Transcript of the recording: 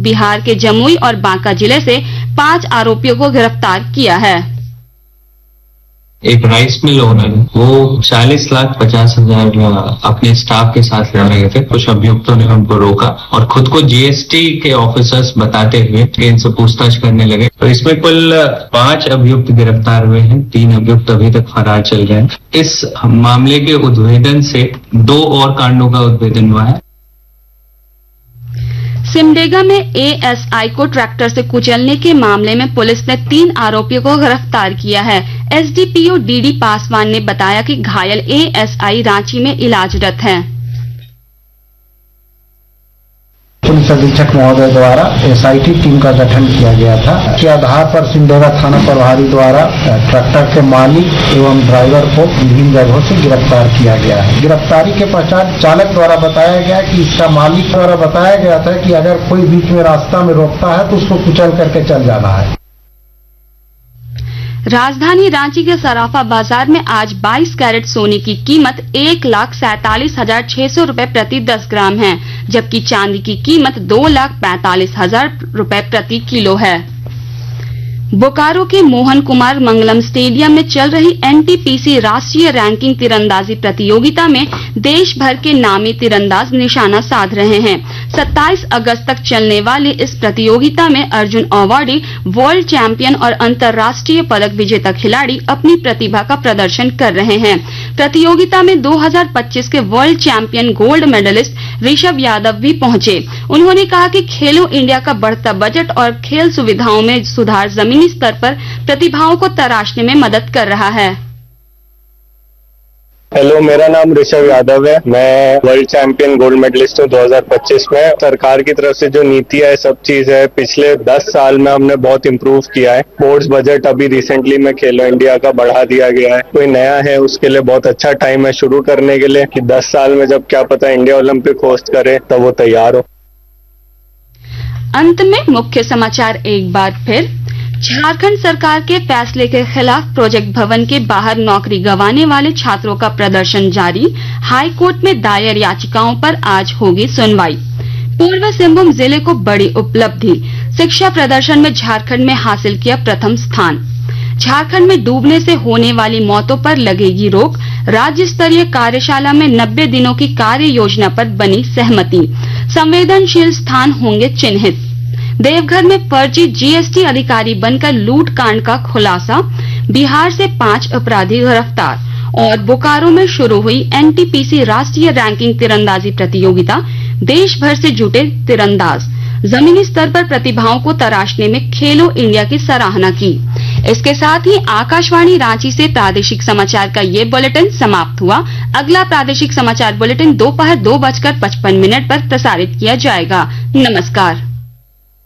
बिहार के जमुई और बांका जिले से 5 आरोपियों को गिरफ्तार किया है। एक राइस मिल ओनर वो 40,50,000 अपने स्टाफ के साथ ले रहे थे। कुछ अभियुक्तों ने उनको रोका और खुद को जीएसटी के ऑफिसर्स बताते हुए इनसे पूछताछ करने लगे। तो इसमें कुल 5 अभियुक्त गिरफ्तार हुए हैं, 3 अभियुक्त अभी तक फरार चल रहे हैं। इस मामले के उद्भेदन से 2 और कांडों का उद्भेदन हुआ है। सिमडेगा में एएसआई को ट्रैक्टर से कुचलने के मामले में पुलिस ने 3 आरोपियों को गिरफ्तार किया है। एसडीपीओ डीडी पासवान ने बताया कि घायल एएसआई रांची में इलाजरत हैं। पुलिस अधीक्षक महोदय द्वारा एसआईटी टीम का गठन किया गया था। के आधार पर सिमडेगा थाना प्रभारी द्वारा ट्रैक्टर के मालिक एवं ड्राइवर को विभिन्न जगहों से गिरफ्तार किया गया है। गिरफ्तारी के पश्चात चालक द्वारा बताया गया कि इसका मालिक द्वारा बताया गया था कि अगर कोई बीच में रास्ता में रोकता है तो उसको कुचल करके चल जाना है। राजधानी रांची के सराफा बाजार में आज 22 कैरेट सोने की कीमत 1,47,600 रुपए प्रति 10 ग्राम है, जबकि चांदी की कीमत 2,45,000 रुपए प्रति किलो है। बोकारो के मोहन कुमार मंगलम स्टेडियम में चल रही एनटीपीसी राष्ट्रीय रैंकिंग तीरंदाजी प्रतियोगिता में देश भर के नामी तीरंदाज निशाना साध रहे हैं। 27 अगस्त तक चलने वाली इस प्रतियोगिता में अर्जुन अवार्डी, वर्ल्ड चैंपियन और अंतर्राष्ट्रीय पदक विजेता खिलाड़ी अपनी प्रतिभा का प्रदर्शन कर रहे हैं। प्रतियोगिता में 2025 के world champion gold medallist Rishabh Yadav भी पहुंचे। उन्होंने कहा कि खेलो इंडिया का बढ़ता बजट और खेल सुविधाओं में सुधार जमीनी स्तर पर प्रतिभाओं को तराशने में मदद कर रहा है। हेलो, मेरा नाम ऋषभ यादव है। मैं वर्ल्ड चैंपियन गोल्ड मेडलिस्ट हूँ 2025 में। सरकार की तरफ से जो नीति है, सब चीज है, पिछले 10 साल में हमने बहुत इम्प्रूव किया है। स्पोर्ट्स बजट अभी रिसेंटली में खेलो इंडिया का बढ़ा दिया गया है। कोई नया है उसके लिए बहुत अच्छा टाइम है शुरू करने के लिए कि 10 साल में जब क्या पता इंडिया ओलंपिक होस्ट करे तब वो तैयार हो। अंत में मुख्य समाचार एक बार फिर। झारखंड सरकार के फैसले के खिलाफ प्रोजेक्ट भवन के बाहर नौकरी गंवाने वाले छात्रों का प्रदर्शन जारी। हाई कोर्ट में दायर याचिकाओं पर आज होगी सुनवाई। पूर्वी सिंहभूम जिले को बड़ी उपलब्धि, शिक्षा प्रदर्शन में झारखंड में हासिल किया प्रथम स्थान। झारखंड में डूबने से होने वाली मौतों पर लगेगी रोक। राज्य स्तरीय कार्यशाला में 90 दिनों की कार्य योजना पर बनी सहमति। संवेदनशील स्थान होंगे चिन्हित। देवघर में फर्जी जीएसटी अधिकारी बनकर लूट कांड का खुलासा। बिहार से 5 अपराधी गिरफ्तार। और बोकारो में शुरू हुई एनटीपीसी राष्ट्रीय रैंकिंग तीरंदाजी प्रतियोगिता। देश भर से जुटे तीरंदाज जमीनी स्तर पर प्रतिभाओं को तराशने में खेलो इंडिया की सराहना की। इसके साथ ही आकाशवाणी रांची से प्रादेशिक समाचार का ये बुलेटिन समाप्त हुआ। अगला प्रादेशिक समाचार बुलेटिन दोपहर 2:55 पर प्रसारित किया जाएगा। नमस्कार।